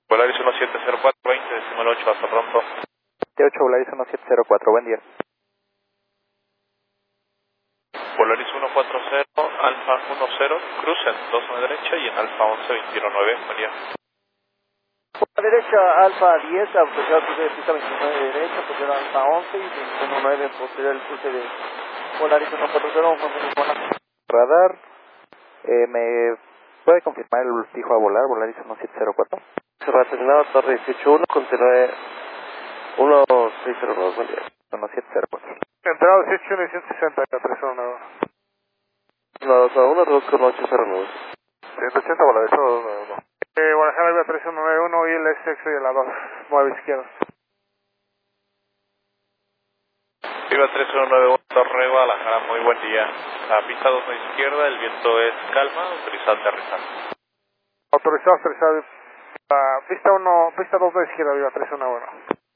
Volaris 1704, 20, decimal 8, hasta pronto. T8 Volaris 1704, buen día. Volaris 140, Alfa 10, crucen 2 a la derecha y en Alfa 11, 219, buen día. A la derecha, Alfa 10, posterior cruce de pista 29 de derecha, posterior Alfa 11 y 219, posterior el cruce de Volaris 140, radar. ¿Me puede confirmar el fijo a volar, Volaris 1704? Cerrado asignado, Torre 181, continúe 1602, buen día. 1704. Entrado 18 y 160, 319. 1291, reduzco 809. 180, Volaris 291. Guadalajara, Viva 3191 y el sexo y el A2, 9 izquierda. Viva 3191, Torre Guadalajara, muy buen día. La pista 2 a la izquierda, el viento es calma, autorizado aterrizar. Autorizado, pista 2 de izquierda, Viva 311.